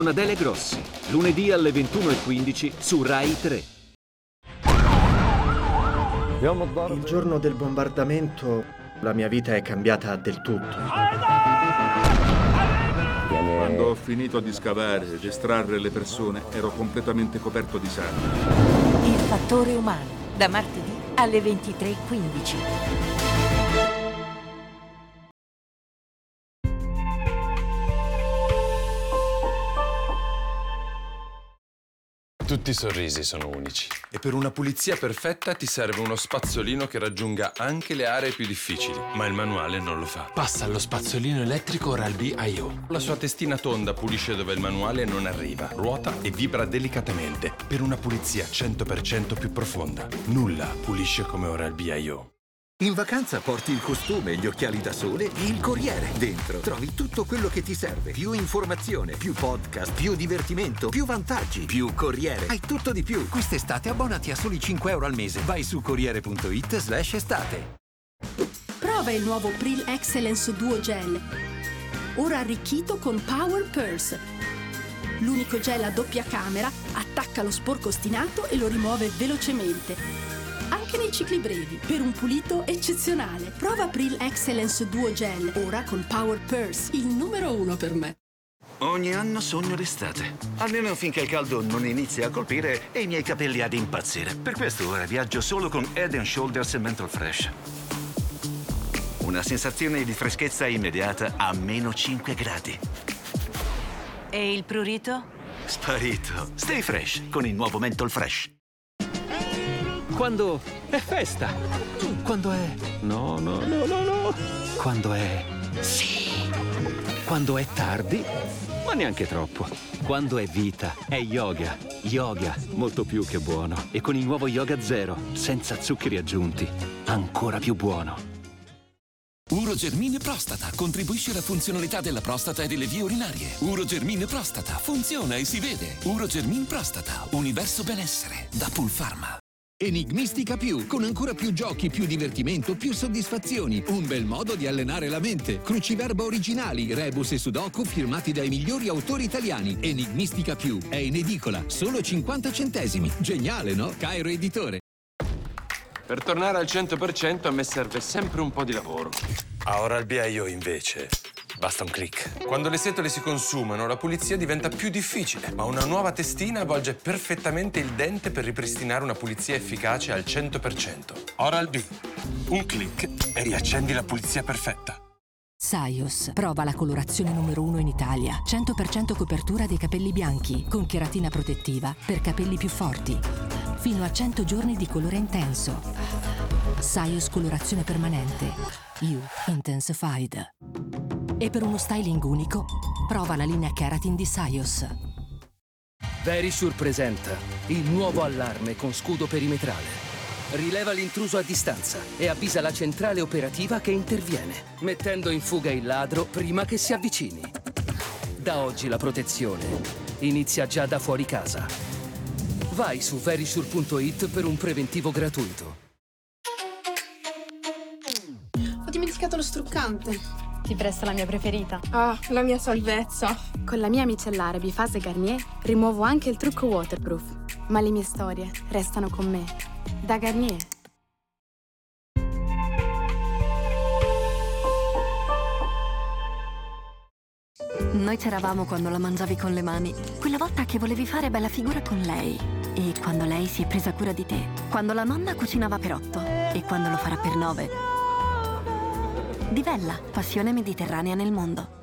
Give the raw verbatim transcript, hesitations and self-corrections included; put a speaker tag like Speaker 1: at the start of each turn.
Speaker 1: Adele Grossi, lunedì alle ventuno e quindici su Rai tre.
Speaker 2: Il giorno del bombardamento la mia vita è cambiata del tutto.
Speaker 3: Quando ho finito di scavare ed estrarre le persone, ero completamente coperto di sangue.
Speaker 4: Il fattore umano, da martedì alle ventitré e quindici.
Speaker 5: Tutti i sorrisi sono unici. E per una pulizia perfetta ti serve uno spazzolino che raggiunga anche le aree più difficili. Ma il manuale non lo fa. Passa allo spazzolino elettrico Oral-B I O. La sua testina tonda pulisce dove il manuale non arriva, ruota e vibra delicatamente per una pulizia cento per cento più profonda. Nulla pulisce come Oral-B I O.
Speaker 6: In vacanza porti il costume, gli occhiali da sole e il Corriere. Dentro trovi tutto quello che ti serve. Più informazione, più podcast, più divertimento, più vantaggi, più Corriere. Hai tutto di più. Quest'estate abbonati a soli cinque euro al mese. Vai su corriere.it slash estate.
Speaker 7: Prova il nuovo Pril Excellence Duo Gel. Ora arricchito con Power Purse. L'unico gel a doppia camera attacca lo sporco ostinato e lo rimuove velocemente. Anche nei cicli brevi, per un pulito eccezionale. Prova Pril Excellence Duo Gel, ora con Power Purse, il numero uno per me.
Speaker 6: Ogni anno sogno l'estate, almeno finché il caldo non inizia a colpire e i miei capelli ad impazzire. Per questo ora viaggio solo con Head and Shoulders Menthol Fresh. Una sensazione di freschezza immediata a meno cinque gradi.
Speaker 4: E il prurito?
Speaker 6: Sparito. Stay fresh con il nuovo Menthol Fresh.
Speaker 1: Quando è festa. Quando è... No, no, no, no, no. Quando è... Sì. Quando è tardi, ma neanche troppo. Quando è vita, è yoga. Yoga, molto più che buono. E con il nuovo Yoga Zero, senza zuccheri aggiunti, ancora più buono.
Speaker 8: Urogermine Prostata contribuisce alla funzionalità della prostata e delle vie urinarie. Urogermine Prostata funziona e si vede. Urogermine Prostata, universo benessere, da Pulpharma.
Speaker 9: Enigmistica Più, con ancora più giochi, più divertimento, più soddisfazioni. Un bel modo di allenare la mente. Cruciverba originali, rebus e sudoku firmati dai migliori autori italiani. Enigmistica Più è in edicola, solo cinquanta centesimi. Geniale, no? Cairo Editore.
Speaker 5: Per tornare al cento per cento a me serve sempre un po' di lavoro. A Oral-B I O invece basta un click. Quando le setole si consumano, la pulizia diventa più difficile, ma una nuova testina avvolge perfettamente il dente per ripristinare una pulizia efficace al cento per cento. Oral-B. Un click e riaccendi la pulizia perfetta.
Speaker 10: Saios. Prova la colorazione numero uno in Italia. cento per cento copertura dei capelli bianchi, con cheratina protettiva per capelli più forti. Fino a cento giorni di colore intenso. Saios colorazione permanente. You Intensified. E per uno styling unico, prova la linea Keratin di Saios.
Speaker 11: Verisure presenta il nuovo allarme con scudo perimetrale. Rileva l'intruso a distanza e avvisa la centrale operativa che interviene, mettendo in fuga il ladro prima che si avvicini. Da oggi la protezione inizia già da fuori casa. Vai su verisure punto it per un preventivo gratuito.
Speaker 12: Ho dimenticato lo struccante.
Speaker 13: Ti presto la mia preferita.
Speaker 12: Ah, la mia salvezza.
Speaker 13: Con la mia micellare Bifase Garnier rimuovo anche il trucco waterproof. Ma le mie storie restano con me. Da Garnier.
Speaker 14: Noi c'eravamo quando la mangiavi con le mani. Quella volta che volevi fare bella figura con lei. E quando lei si è presa cura di te. Quando la nonna cucinava per otto. E quando lo farà per nove. Divella, passione mediterranea nel mondo.